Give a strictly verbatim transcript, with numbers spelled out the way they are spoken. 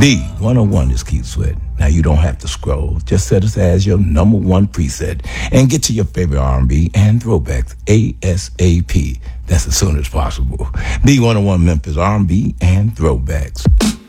D one oh one is Keith Sweat. Now you don't have to scroll. Just set us as your number one preset and get to your favorite R and B and throwbacks ASAP. That's as soon as possible. D one oh one Memphis R and B and throwbacks.